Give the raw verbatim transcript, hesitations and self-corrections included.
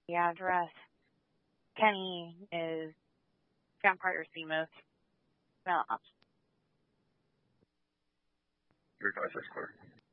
the address. Kenny is Vampire Seamus. Well, Your advice is clear.